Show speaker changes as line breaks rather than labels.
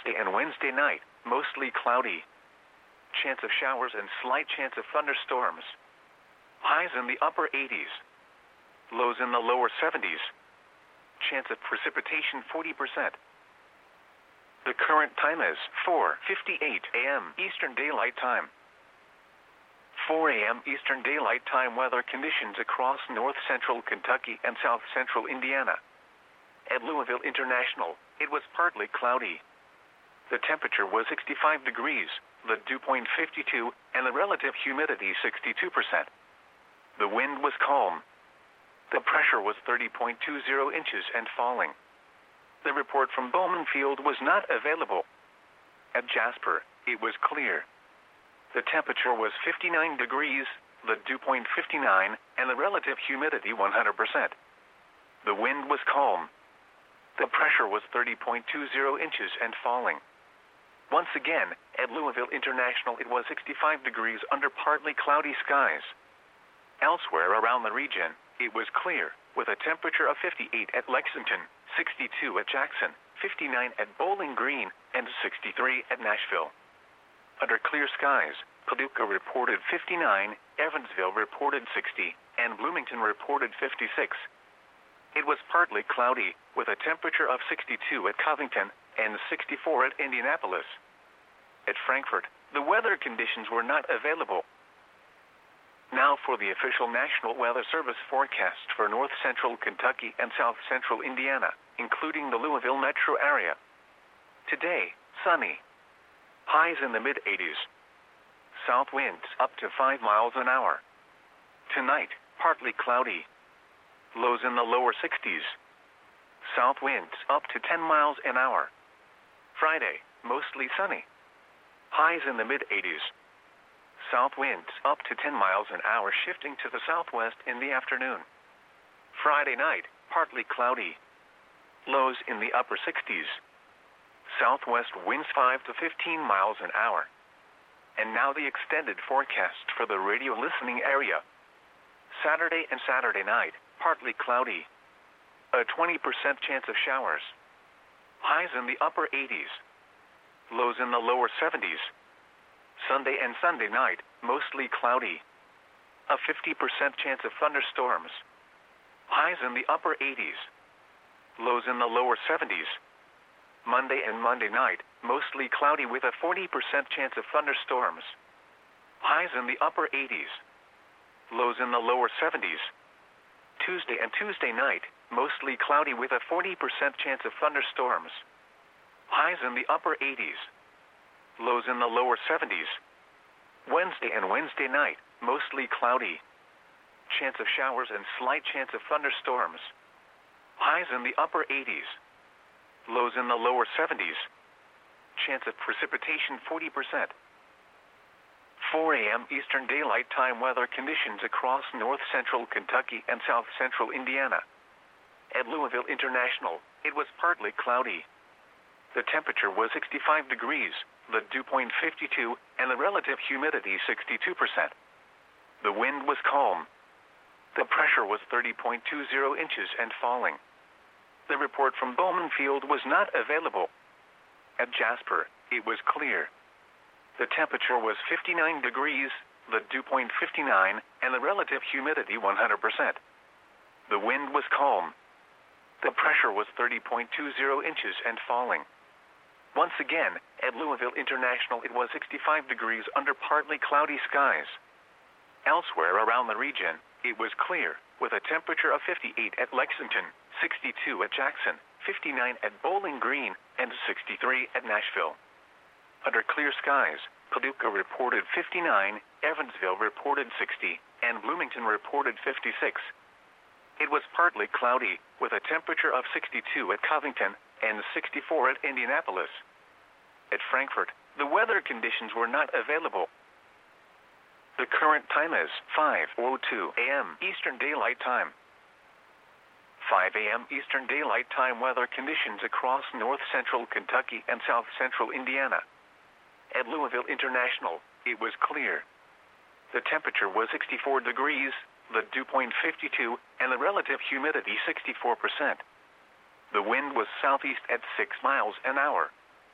Tuesday and Wednesday night, mostly cloudy. Chance of showers and slight chance of thunderstorms. Highs in the upper 80s. Lows in the lower 70s. Chance of precipitation 40%. The current time is 4:58 a.m. Eastern Daylight Time. 4 a.m. Eastern Daylight Time weather conditions across north central Kentucky and south central Indiana. At Louisville International, it was partly cloudy. The temperature was 65 degrees, the dew point 52, and the relative humidity 62%. The wind was calm. The pressure was 30.20 inches and falling. The report from Bowman Field was not available. At Jasper, it was clear. The temperature was 59 degrees, the dew point 59, and the relative humidity 100%. The wind was calm. The pressure was 30.20 inches and falling. Once again, at Louisville International, it was 65 degrees under partly cloudy skies. Elsewhere around the region, it was clear, with a temperature of 58 at Lexington, 62 at Jackson, 59 at Bowling Green, and 63 at Nashville. Under clear skies, Paducah reported 59, Evansville reported 60, and Bloomington reported 56. It was partly cloudy, with a temperature of 62 at Covington and 64 at Indianapolis. At Frankfort, the weather conditions were not available. Now for the official National Weather Service forecast for north central Kentucky and south central Indiana, including the Louisville metro area. Today, sunny. Highs in the mid-80s. South winds up to 5 miles an hour. Tonight, partly cloudy. Lows in the lower 60s. South winds up to 10 miles an hour. Friday, mostly sunny. Highs in the mid-80s. South winds up to 10 miles an hour, shifting to the southwest in the afternoon. Friday night, partly cloudy. Lows in the upper 60s. Southwest winds 5 to 15 miles an hour. And now the extended forecast for the radio listening area. Saturday and Saturday night, partly cloudy. A 20% chance of showers. Highs in the upper 80s. Lows in the lower 70s. Sunday and Sunday night, mostly cloudy. A 50% chance of thunderstorms. Highs in the upper 80s. Lows in the lower 70s. Monday and Monday night, mostly cloudy with a 40% chance of thunderstorms. Highs in the upper 80s. Lows in the lower 70s. Tuesday and Tuesday night, mostly cloudy with a 40% chance of thunderstorms. Highs in the upper 80s. Lows in the lower 70s. Wednesday and Wednesday night, mostly cloudy. Chance of showers and slight chance of thunderstorms. Highs in the upper 80s. Lows in the lower 70s. Chance of precipitation 40%. 4 a.m. Eastern Daylight Time weather conditions across north central Kentucky and south central Indiana. At Louisville International, it was partly cloudy. The temperature was 65 degrees, the dew point 52, and the relative humidity 62%. The wind was calm. The pressure was 30.20 inches and falling. The report from Bowman Field was not available. At Jasper, it was clear. The temperature was 59 degrees, the dew point 59, and the relative humidity 100%. The wind was calm. The pressure was 30.20 inches and falling. Once again, at Louisville International, it was 65 degrees under partly cloudy skies. Elsewhere around the region, it was clear, with a temperature of 58 at Lexington, 62 at Jackson, 59 at Bowling Green, and 63 at Nashville. Under clear skies, Paducah reported 59, Evansville reported 60, and Bloomington reported 56. It was partly cloudy, with a temperature of 62 at Covington and 64 at Indianapolis. At Frankfort, the weather conditions were not available. The current time is 5:02 a.m. Eastern Daylight Time. 5 a.m. Eastern Daylight Time weather conditions across north central Kentucky and south central Indiana. At Louisville International, it was clear. The temperature was 64 degrees, the dew point 52, and the relative humidity 64%. The wind was southeast at 6 miles an hour.